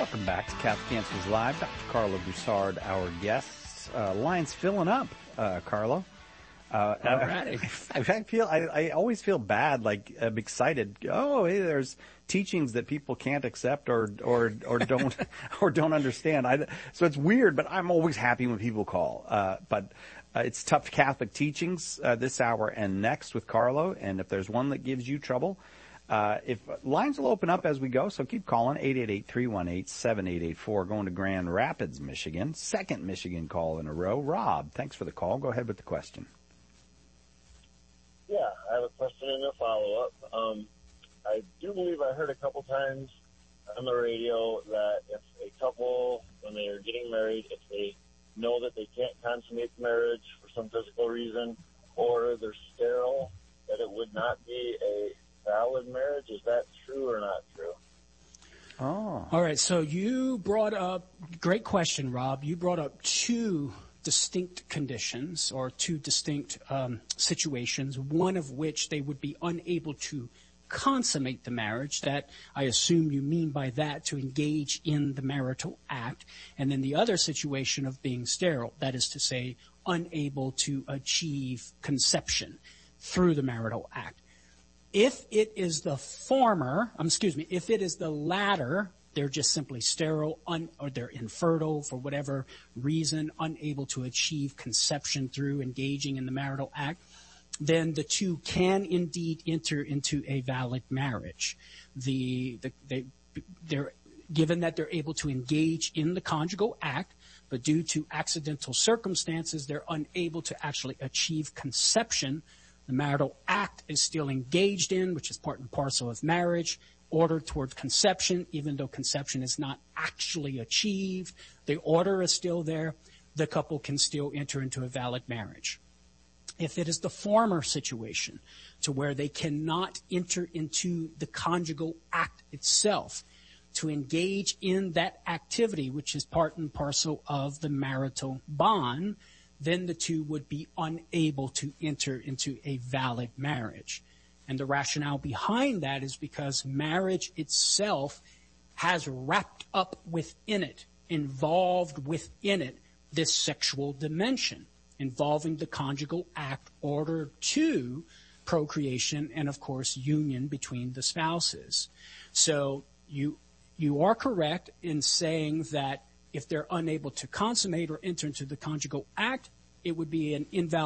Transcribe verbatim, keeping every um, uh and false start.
Welcome back to Catholic Answers Live. Doctor Carlo Broussard, our guest. Uh, line's filling up, uh, Carlo. Uh, All right. I, I feel, I, I always feel bad, like I'm excited. Oh, hey, there's teachings that people can't accept or, or, or don't, or don't understand. I, so it's weird, but I'm always happy when people call. Uh, but, uh, it's tough Catholic teachings, uh, this hour and next with Carlo. And if there's one that gives you trouble, uh, if lines will open up as we go. So keep calling eight eight eight, three one eight, seven eight eight four, going to Grand Rapids, Michigan. Second Michigan call in a row. Rob, thanks for the call. Go ahead with the question. Yeah, I have a question and a follow-up. Um, I do believe I heard a couple times on the radio that if a couple, when they are getting married, if they know that they can't consummate the marriage for some physical reason, or they're sterile, that it would not be a valid marriage. Is that true or not true? Oh. All right, so you brought up, great question, Rob. You brought up two distinct conditions or two distinct um, situations, one of which they would be unable to consummate the marriage. That I assume you mean by that to engage in the marital act. And then the other situation of being sterile, that is to say, unable to achieve conception through the marital act. If it is the former, um, excuse me, if it is the latter, they're just simply sterile, un, or they're infertile for whatever reason, unable to achieve conception through engaging in the marital act, then the two can indeed enter into a valid marriage. The, the they they're given that they're able to engage in the conjugal act, but due to accidental circumstances, they're unable to actually achieve conception. The marital act is still engaged in, which is part and parcel of marriage. Order towards conception, even though conception is not actually achieved, the order is still there. The couple can still enter into a valid marriage. If it is the former situation, to where they cannot enter into the conjugal act itself, to engage in that activity, which is part and parcel of the marital bond, then the two would be unable to enter into a valid marriage. And the rationale behind that is because marriage itself has wrapped up within it, involved within it, this sexual dimension involving the conjugal act ordered to procreation and, of course, union between the spouses. So you you are correct in saying that if they're unable to consummate or enter into the conjugal act, it would be an invalid